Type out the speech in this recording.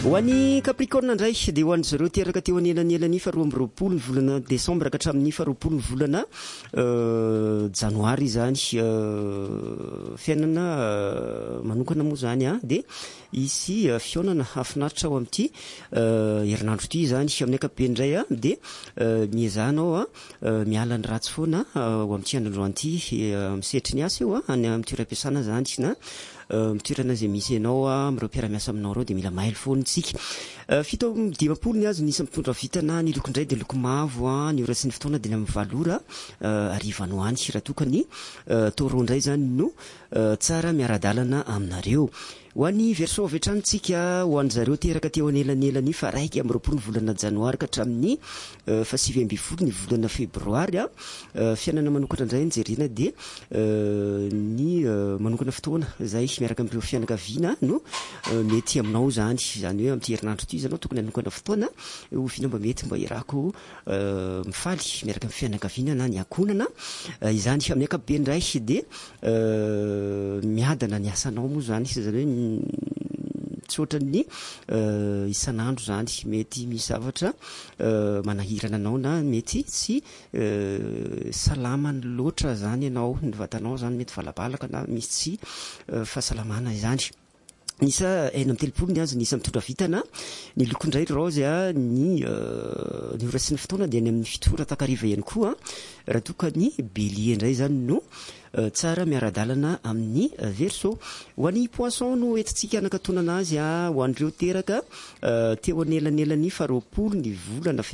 Ho an'ny Capricorne indray dia ho an'ny zareo teraka teo anelany fa 12 ny volana Desambra ka hatramin'ny 12 ny volana Janoary zany fiainana manokana moa zany dia izy fionana hafinaritra ao amin'ity herinandro ity zany amin'ny ankapobeny indray dia miezanao miala ny ratsy foana ao amin'ity androandro ity misetry ny asa eo any amin'ny toeram-piasana zany na mitirana izay misy ianao amin'ireo mpiara-miasa aminao ireo dia mila mailo foana isika. 7 ny azo nisy mitondra vitana ny loko indray dia loko mavo ny ora sy ny fotoana dia amin'ny 7 ora arivano any raha tokany taureau indray zany no tsara miara-dalana aminareo. Ho an'ny verseau avy hatrany tsika ho an'ny zareo teraka teo anelany fa 1 amby 20 ny volana Janoary ka hatramin'ny 9 amby 10 ny volana Febroary fiainana manokana indray nijerena dia ny manokana fotoana izay miaraka amin'ireo fianakaviana no mety aminao zany hoe amin'ity herinandro ity izanao tokony hanokana fotoana oviana mba mety mba irako mifaly miaraka amin'ny fianakaviana na ny ankonana izany amin'ny ankapobeny indray dia miadana ny asanao moa zany izany hoe tsy ohatran'ny isanandro zany mety misy zavatra manahirana anao na mety tsy salamany loatra zany ianao ny vatanao zany mety valabalaka na misy tsy fahasalamana izany. Nisa 30 ny azo nisa mitondra vitana ny loko indray raozy ny ora sy ny fotoana dia any amin'ny 7 ora takariva ihany koa raha tokany bélier indray zany no tsara miara-dalana amin'ny verseau. Ho an'ny poisson no entintsika anakatonana azy ho an'ireo teraka teo anelany 20 ny volana